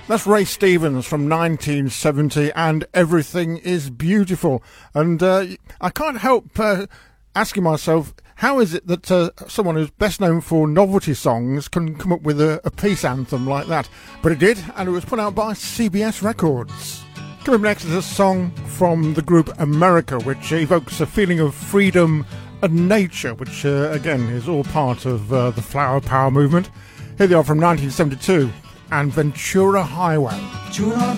That's Ray Stevens from 1970 and Everything is Beautiful. And I can't help asking myself, how is it that someone who's best known for novelty songs can come up with a peace anthem like that? But it did, and it was put out by CBS Records. Coming up next is a song from the group America, which evokes a feeling of freedom and nature, which again is all part of the Flower Power movement. Here they are from 1972 and Ventura Highway. Ventura